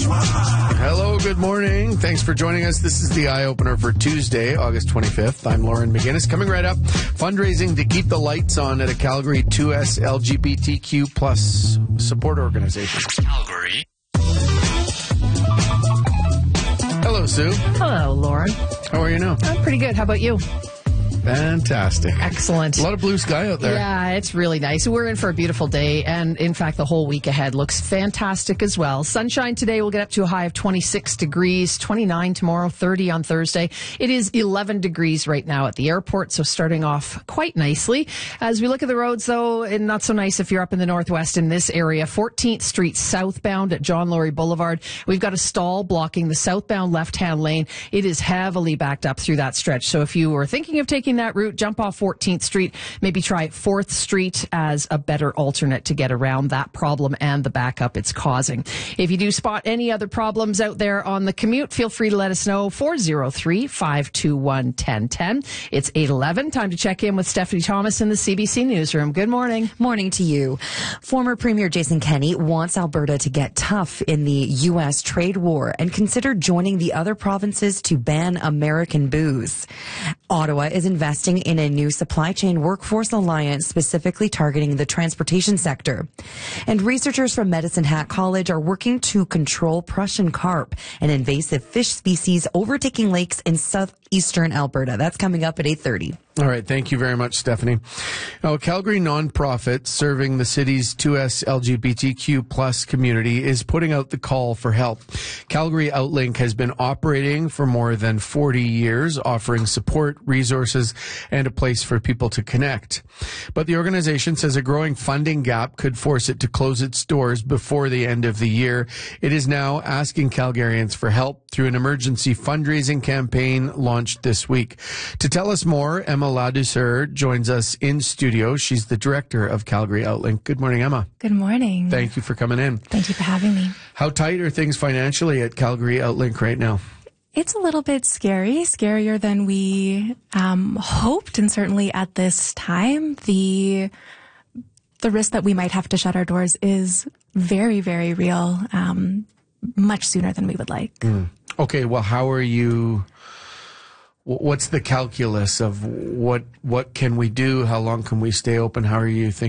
Hello, good morning. Thanks for joining us. This is the Eye Opener for Tuesday, August 25th. I'm Lauren McGinnis. Coming right up, fundraising to keep the lights on at a Calgary 2S LGBTQ plus support organization. Calgary. Hello, Sue. Hello, Lauren. How are you now? I'm pretty good. How about you? Fantastic. Excellent. A lot of blue sky out there. Yeah, it's really nice. We're in for a beautiful day, and in fact, the whole week ahead looks fantastic as well. Sunshine today will get up to a high of 26 degrees, 29 tomorrow, 30 on Thursday. It is 11 degrees right now at the airport, so starting off quite nicely. As we look at the roads, though, and not so nice if you're up in the northwest in this area. 14th Street southbound at John Laurie Boulevard. We've got a stall blocking the southbound left-hand lane. It is heavily backed up through that stretch, so if you were thinking of taking that route, jump off 14th Street, maybe try 4th Street as a better alternate to get around that problem and the backup it's causing. If you do spot any other problems out there on the commute, feel free to let us know. 403-521-1010. It's 8:11. Time to check in with Stephanie Thomas in the CBC Newsroom. Good morning. Morning to you. Former Premier Jason Kenney wants Alberta to get tough in the U.S. trade war and consider joining the other provinces to ban American booze. Ottawa is investing in a new supply chain workforce alliance specifically targeting the transportation sector. And researchers from Medicine Hat College are working to control Prussian carp, an invasive fish species overtaking lakes in southeastern Alberta. That's coming up at 8:30. All right. Thank you very much, Stephanie. Now, a Calgary nonprofit serving the city's 2S LGBTQ plus community is putting out the call for help. Calgary Outlink has been operating for more than 40 years, offering support, resources, and a place for people to connect. But the organization says a growing funding gap could force it to close its doors before the end of the year. It is now asking Calgarians for help through an emergency fundraising campaign launched this week. To tell us more, Emma Ladouceur joins us in studio. She's the director of Calgary Outlink. Good morning, Emma. Good morning. Thank you for coming in. Thank you for having me. How tight are things financially at Calgary Outlink right now? It's a little bit scarier than we hoped, and certainly at this time, the risk that we might have to shut our doors is very, very real, much sooner than we would like. Okay, well, how are you... What's the calculus of what can we do? How long can we stay open? How are you thinking?